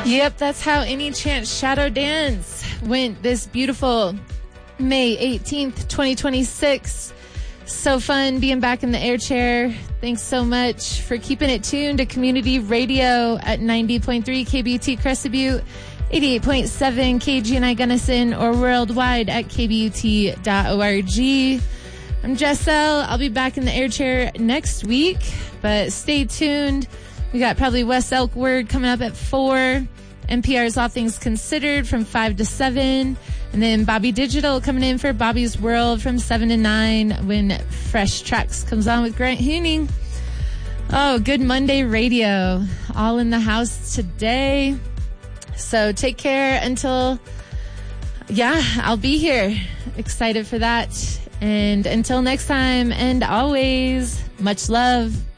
Yep, that's how Any Chance Shadow Dance went this beautiful May 18th, 2026. So fun being back in the air chair. Thanks so much for keeping it tuned to Community Radio at 90.3 KBUT Crescent Butte, 88.7 KGNI Gunnison, or worldwide at kbut.org. I'm Jessel. I'll be back in the air chair next week, but stay tuned. We got probably West Elk Word coming up at 4. NPR's All Things Considered from 5 to 7. And then Bobby Digital coming in for Bobby's World from 7 to 9 when Fresh Tracks comes on with Grant Hooning. Oh, good Monday radio. All in the house today. So take care until, I'll be here. Excited for that. And until next time, and always, much love.